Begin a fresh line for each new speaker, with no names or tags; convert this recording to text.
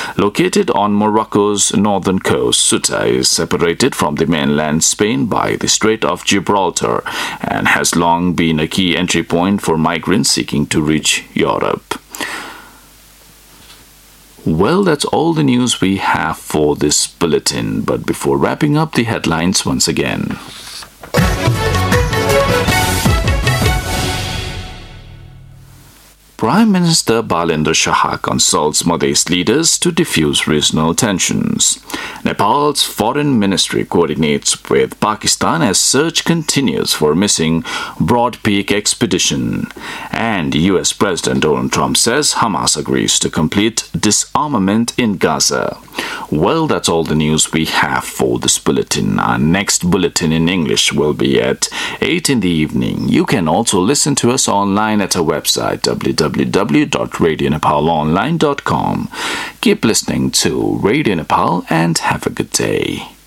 Located on Morocco's northern coast, Ceuta is separated from the mainland Spain by the Strait of Gibraltar and has long been a key entry point for migrants seeking to reach Europe. Well, that's all the news we have for this bulletin, but before wrapping up, the headlines once again. Prime Minister Balendra Shah consults Maoist leaders to diffuse regional tensions. Nepal's foreign ministry coordinates with Pakistan as search continues for missing Broad Peak expedition. And US President Donald Trump says Hamas agrees to complete disarmament in Gaza. Well, that's all the news we have for this bulletin. Our next bulletin in English will be at 8 in the evening. You can also listen to us online at our website www.radionepalonline.com. Keep listening to Radio Nepal and have a good day.